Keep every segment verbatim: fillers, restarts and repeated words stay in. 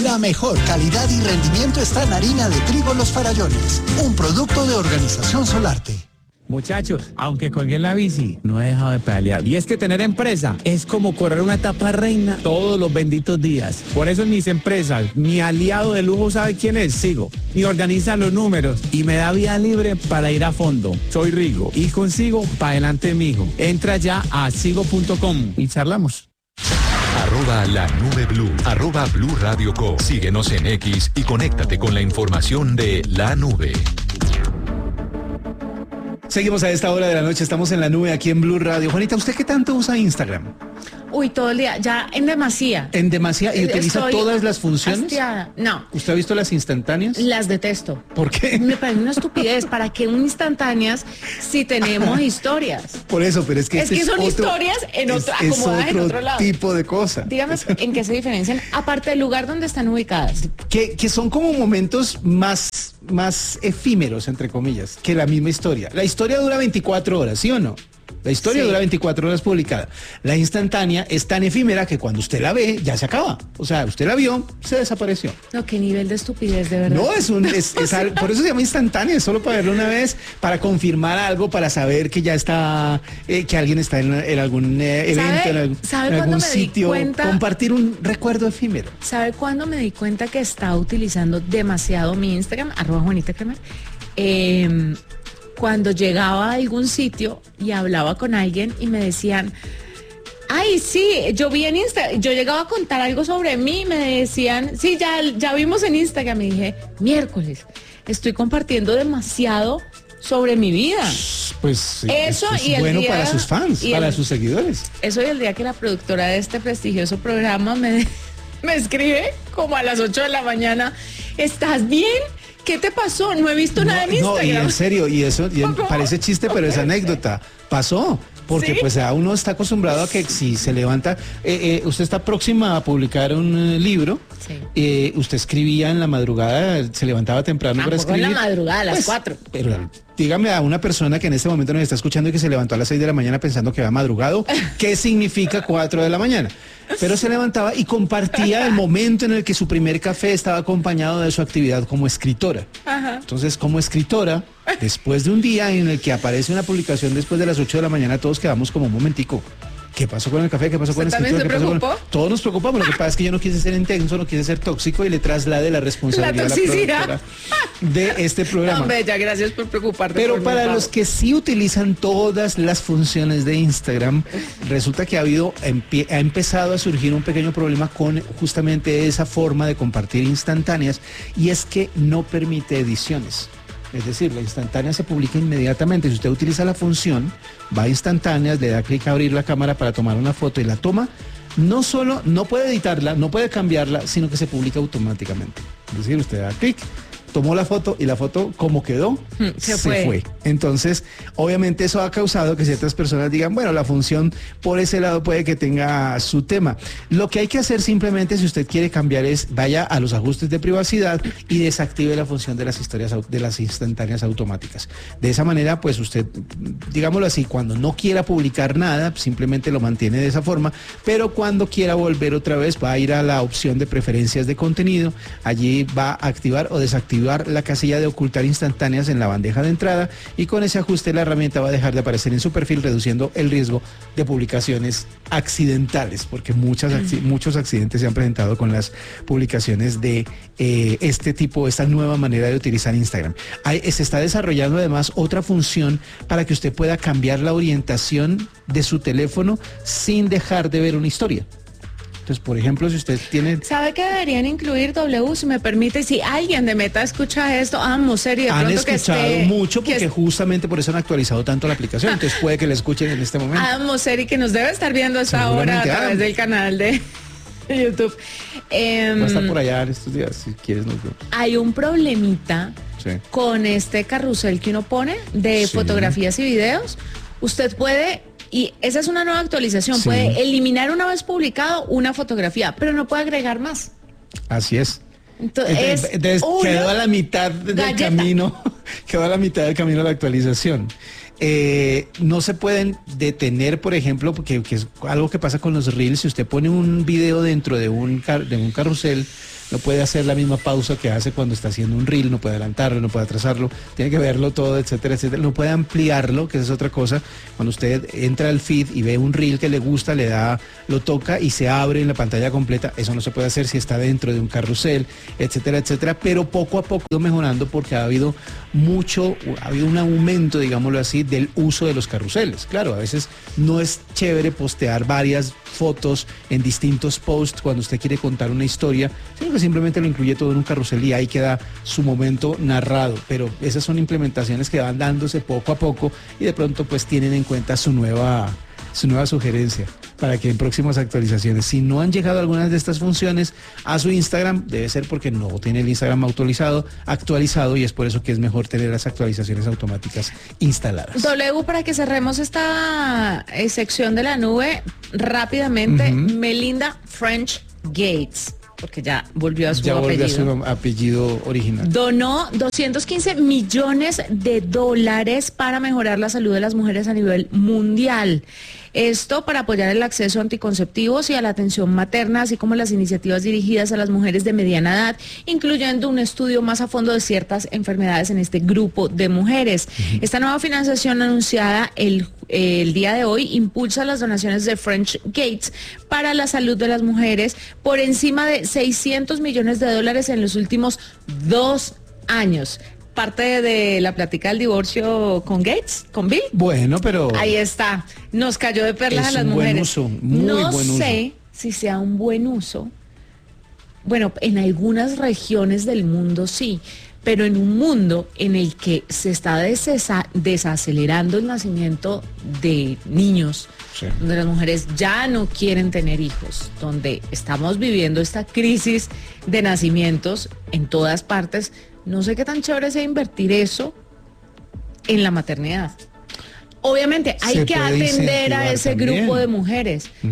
La mejor calidad y rendimiento está en harina de trigo Los Farallones, un producto de Organización Solarte. Muchachos, aunque colgué la bici, no he dejado de pedalear. Y es que tener empresa es como correr una etapa reina todos los benditos días. Por eso en mis empresas, mi aliado de lujo sabe quién es, Sigo. Y organiza los números y me da vía libre para ir a fondo. Soy Rigo y consigo pa' adelante, mijo. Entra ya a sigo punto com y charlamos. Arroba la nube blue, arroba blue radio co. Síguenos en X y conéctate con la información de la nube. Seguimos a esta hora de la noche, estamos en la nube aquí en Blue Radio. Juanita, ¿usted qué tanto usa Instagram? Uy, todo el día, ya en demasía. ¿En demasía? ¿Y utiliza Estoy todas las funciones? hastiada. No. ¿Usted ha visto las instantáneas? Las detesto. ¿Por qué? Me parece una estupidez. ¿Para qué un instantáneas si tenemos historias? Por eso, pero es que Es este que son otro, historias en otra, es, acomodadas es en otro otro lado. tipo de cosa. Dígame en qué se diferencian, aparte del lugar donde están ubicadas. Que, que son como momentos más, más efímeros, entre comillas, que la misma historia. La historia dura veinticuatro horas, ¿sí o no? La historia Sí. dura veinticuatro horas publicada. La instantánea es tan efímera que cuando usted la ve, ya se acaba. O sea, usted la vio, se desapareció. No, qué nivel de estupidez, de verdad. No, es un, es, es al- por eso se llama instantánea, es solo para verlo una vez, para confirmar algo, para saber que ya está, eh, que alguien está en, en algún eh, evento, ¿Sabe- en, algún- sabe en cuándo algún me di sitio, cuenta? compartir un recuerdo efímero. ¿Sabe cuándo me di cuenta que estaba utilizando demasiado mi Instagram? Arroba Juanita Kremer. Eh, cuando llegaba a algún sitio y hablaba con alguien y me decían, ay, sí, yo vi en Instagram, yo llegaba a contar algo sobre mí y me decían, sí, ya, ya vimos en Instagram. Y dije, miércoles, estoy compartiendo demasiado sobre mi vida. Pues sí, Eso es y el bueno día- para sus fans, y para el- sus seguidores. Eso y el día que la productora de este prestigioso programa me, me escribe como a las ocho de la mañana, ¿estás bien? ¿Qué te pasó? No he visto nada en No, Instagram. y en serio, y eso y en- ¿Cómo? parece chiste, pero es anécdota. Pasó. Porque ¿Sí? pues a uno está acostumbrado a que si se levanta, eh, eh, usted está próxima a publicar un eh, libro, Sí. eh, usted escribía en la madrugada, se levantaba temprano para Tampoco en escribir. la madrugada, a las Pues, cuatro. Pero dígame a una persona que en este momento nos está escuchando y que se levantó a las seis de la mañana pensando que había madrugado, ¿qué significa cuatro de la mañana? Pero se levantaba y compartía el momento en el que su primer café estaba acompañado de su actividad como escritora. Ajá. Entonces, como escritora, después de un día en el que aparece una publicación después de las ocho de la mañana, todos quedamos como un momentico. ¿Qué pasó con el café? ¿Qué pasó con el ¿Usted también escritor? se ¿Qué pasó con- preocupó? Todos nos preocupamos. Lo que pasa es que yo no quise ser intenso, no quise ser tóxico y le trasladé la responsabilidad La a la toxicidad. productora de este programa. Hombre, ya gracias por preocuparte. Pero por mí, para Pablo. los que sí utilizan todas las funciones de Instagram, resulta que ha habido, empie- ha empezado a surgir un pequeño problema con justamente esa forma de compartir instantáneas, y es que no permite ediciones. Es decir, la instantánea se publica inmediatamente. Si usted utiliza la función, va a instantáneas, le da clic a abrir la cámara para tomar una foto y la toma. No solo, no puede editarla, no puede cambiarla, sino que se publica automáticamente. Es decir, usted da clic, tomó la foto y la foto como quedó, se se, fue. fue. Entonces, obviamente eso ha causado que ciertas personas digan, bueno, la función por ese lado puede que tenga su tema. Lo que hay que hacer simplemente, si usted quiere cambiar, es vaya a los ajustes de privacidad y desactive la función de las historias au- de las instantáneas automáticas. De esa manera, pues usted, digámoslo así, cuando no quiera publicar nada, simplemente lo mantiene de esa forma, pero cuando quiera volver otra vez, va a ir a la opción de preferencias de contenido, allí va a activar o desactivar la casilla de ocultar instantáneas en la bandeja de entrada, y con ese ajuste la herramienta va a dejar de aparecer en su perfil, reduciendo el riesgo de publicaciones accidentales, porque muchas, acci- muchos accidentes se han presentado con las publicaciones de eh, este tipo, esta nueva manera de utilizar Instagram. Hay- se está desarrollando además otra función para que usted pueda cambiar la orientación de su teléfono sin dejar de ver una historia. Entonces, por ejemplo, si usted tiene... ¿Sabe que deberían incluir W, si me permite? Si alguien de Meta escucha esto, amo serio, de Han pronto que escuchado esté- mucho que porque es- justamente por eso han actualizado tanto la aplicación. Entonces puede que la escuchen en este momento. Amo Seri, que nos debe estar viendo hasta ahora a Seguramente, través Adam. del canal de YouTube. Em, Va a estar por allá en estos días, si quieres nos vemos. hay un problemita Sí. con este carrusel que uno pone de Sí. fotografías y videos. Usted puede, y esa es una nueva actualización, Sí. puede eliminar una vez publicado una fotografía, pero no puede agregar más. Así es. Entonces, Entonces, entonces, una quedó a la mitad del galleta. camino, quedó a la mitad del camino la actualización. Eh, no se pueden detener, por ejemplo, porque que es algo que pasa con los reels. Si usted pone un video dentro de un, car- de un carrusel, no puede hacer la misma pausa que hace cuando está haciendo un reel, no puede adelantarlo, no puede atrasarlo, tiene que verlo todo, etcétera, etcétera. No puede ampliarlo, que esa es otra cosa. Cuando usted entra al feed y ve un reel que le gusta, le da, lo toca y se abre en la pantalla completa. Eso no se puede hacer si está dentro de un carrusel, etcétera, etcétera. Pero poco a poco ha ido mejorando porque ha habido mucho, ha habido un aumento, digámoslo así, del uso de los carruseles. Claro, a veces no es chévere postear varias fotos en distintos posts cuando usted quiere contar una historia, sino que simplemente lo incluye todo en un carrusel y ahí queda su momento narrado. Pero esas son implementaciones que van dándose poco a poco y de pronto pues tienen en cuenta su nueva, su nueva sugerencia para que en próximas actualizaciones, si no han llegado algunas de estas funciones a su Instagram, debe ser porque no tiene el Instagram actualizado, actualizado y es por eso que es mejor tener las actualizaciones automáticas instaladas. W, para que cerremos esta eh, sección de la nube rápidamente, uh-huh. Melinda French Gates, porque ya volvió a su ya volvió apellido. a su apellido original. Donó doscientos quince millones de dólares para mejorar la salud de las mujeres a nivel mundial. Esto para apoyar el acceso a anticonceptivos y a la atención materna, así como las iniciativas dirigidas a las mujeres de mediana edad, incluyendo un estudio más a fondo de ciertas enfermedades en este grupo de mujeres. Uh-huh. Esta nueva financiación anunciada el, el día de hoy impulsa las donaciones de French Gates para la salud de las mujeres por encima de seiscientos millones de dólares en los últimos dos años. Parte de la plática del divorcio con Gates, con Bill. Bueno, pero... Ahí está, nos cayó de perlas es a las un mujeres. Buen uso, muy no buen uso. sé si sea un buen uso. Bueno, en algunas regiones del mundo sí, pero en un mundo en el que se está desesa- desacelerando el nacimiento de niños, sí. Donde las mujeres ya no quieren tener hijos, donde estamos viviendo esta crisis de nacimientos en todas partes. No sé qué tan chévere sea invertir eso en la maternidad. Obviamente hay Se que puede atender a ese también. grupo de mujeres, uh-huh.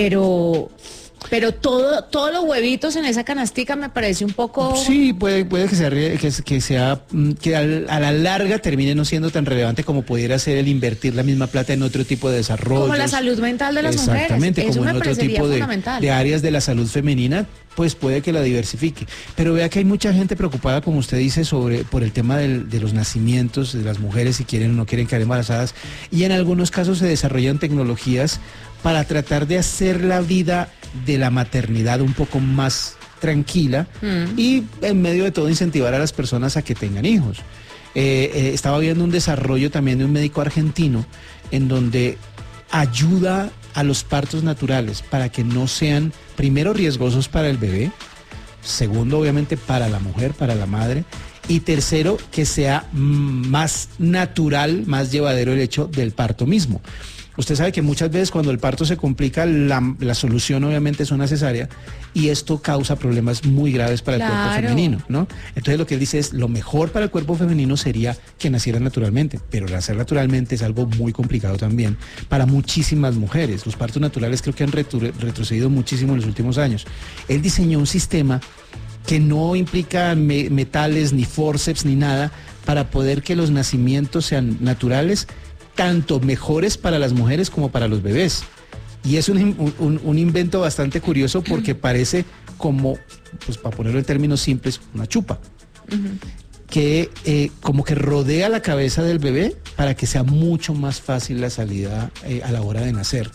pero pero todo todos los huevitos en esa canastica me parece un poco... Sí, puede, puede que sea, que, que sea que a la larga termine no siendo tan relevante como pudiera ser el invertir la misma plata en otro tipo de desarrollo. Como la salud mental de las Exactamente, mujeres. como Eso en me otro parecería tipo de, fundamental. de áreas de la salud femenina, pues puede que la diversifique. Pero vea que hay mucha gente preocupada, como usted dice, sobre por el tema del, de los nacimientos de las mujeres, si quieren o no quieren quedar embarazadas, y en algunos casos se desarrollan tecnologías para tratar de hacer la vida de la maternidad un poco más tranquila mm. y en medio de todo incentivar a las personas a que tengan hijos. Eh, eh, estaba viendo un desarrollo también de un médico argentino en donde ayuda a los partos naturales para que no sean, primero, riesgosos para el bebé, segundo, obviamente, para la mujer, para la madre, y tercero, que sea más natural, más llevadero el hecho del parto mismo. Usted sabe que muchas veces cuando el parto se complica, la, la solución obviamente es una cesárea y esto causa problemas muy graves para claro. el cuerpo femenino, ¿no? Entonces lo que él dice es, lo mejor para el cuerpo femenino sería que naciera naturalmente, pero nacer naturalmente es algo muy complicado también para muchísimas mujeres. Los partos naturales creo que han retro, retrocedido muchísimo en los últimos años. Él diseñó un sistema que no implica me, metales, ni forceps, ni nada, para poder que los nacimientos sean naturales, tanto mejores para las mujeres como para los bebés. Y es un, un, un invento bastante curioso porque parece como, pues para ponerlo en términos simples, una chupa. Uh-huh. Que eh, como que rodea la cabeza del bebé para que sea mucho más fácil la salida eh, a la hora de nacer.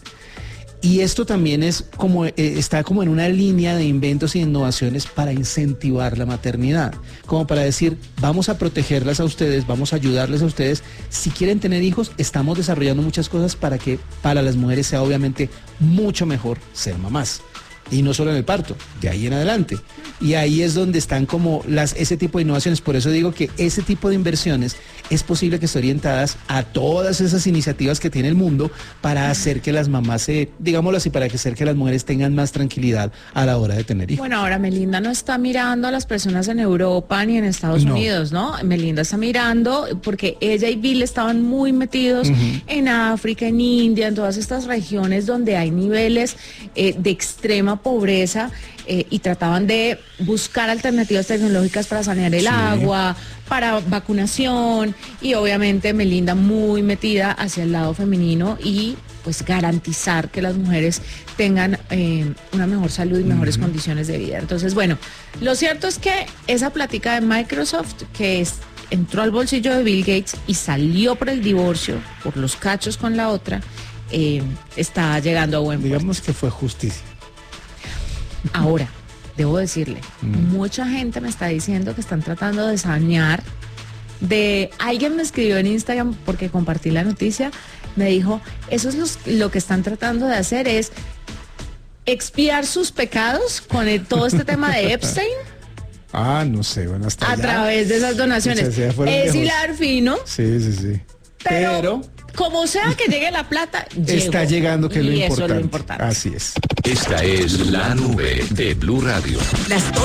Y esto también es como, eh, está como en una línea de inventos e innovaciones para incentivar la maternidad, como para decir, vamos a protegerlas a ustedes, vamos a ayudarles a ustedes. Si quieren tener hijos, estamos desarrollando muchas cosas para que para las mujeres sea obviamente mucho mejor ser mamás. Y no solo en el parto, de ahí en adelante. Y ahí es donde están como las, ese tipo de innovaciones. Por eso digo que ese tipo de inversiones es posible que estén orientadas a todas esas iniciativas que tiene el mundo para hacer que las mamás se, digámoslo así, para que hacer que las mujeres tengan más tranquilidad a la hora de tener hijos. Bueno, ahora Melinda no está mirando a las personas en Europa ni en Estados no. Unidos, ¿no? Melinda está mirando porque ella y Bill estaban muy metidos uh-huh. en África, en India, en todas estas regiones donde hay niveles eh, de extrema pobreza eh, y trataban de buscar alternativas tecnológicas para sanear el sí. agua, para vacunación y obviamente Melinda muy metida hacia el lado femenino y pues garantizar que las mujeres tengan eh, una mejor salud y mejores uh-huh. condiciones de vida. Entonces, bueno, lo cierto es que esa plática de Microsoft, que es, entró al bolsillo de Bill Gates y salió por el divorcio, por los cachos con la otra, eh, está llegando a buen puerto. Digamos que fue justicia. Ahora, debo decirle, mm. mucha gente me está diciendo que están tratando de sanear. De alguien me escribió en Instagram porque compartí la noticia, me dijo, eso es los, lo que están tratando de hacer es expiar sus pecados con el, todo este tema de Epstein. Ah, no sé, bueno, hasta a allá. través de esas donaciones. O sea, es hilar fino. Sí, sí, sí. Pero, Pero como sea que llegue la plata, está llegó, llegando, que es lo, y eso importante. es lo importante. Así es. Esta es La Nube de Blue Radio. Las